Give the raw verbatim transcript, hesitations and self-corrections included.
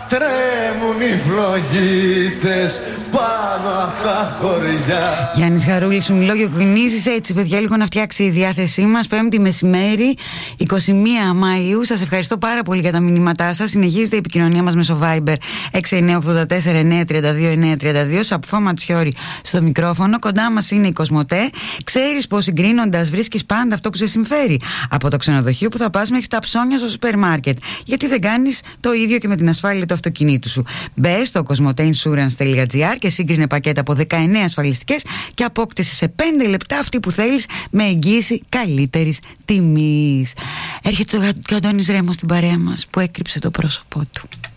τρέμουν οι φλογίτσες πάνω από τα χωριά. Γιάννης Χαρούλης, σου μιλώ για κινήσεις. Έτσι παιδιά, λίγο να φτιάξει η διάθεσή μας. Πέμπτη μεσημέρι, εικοστή πρώτη Μαΐου. Σας ευχαριστώ πάρα πολύ για τα μηνύματά σας. Συνεχίζεται η επικοινωνία μας μέσω Viber έξι εννιά ογδόντα τέσσερα εννιά τριάντα δύο εννιά τριάντα δύο. Σαπφό Ματσιόρι στο μικρόφωνο. Κοντά μας είναι η Κοσμοτέ. Ξέρεις πως συγκρίνοντας βρίσκεις πάντα αυτό που σε συμφέρει. Από το ξενοδοχείο που θα πας μέχρι τα ψώνια στο σούπερ μάρκετ. Γιατί δεν κάνεις το ίδιο και με την ασφάλεια του αυτοκινήτου σου? Μπες στο κοσμοτέinsurance τελεία τζι άρ και σύγκρινε πακέτα από δεκαεννέα ασφαλιστικές και απόκτησε σε πέντε λεπτά αυτή που θέλεις με εγγύηση καλύτερης τιμής. Έρχεται και ο Αντώνης Ρέμος στην παρέα μας που έκρυψε το πρόσωπό του.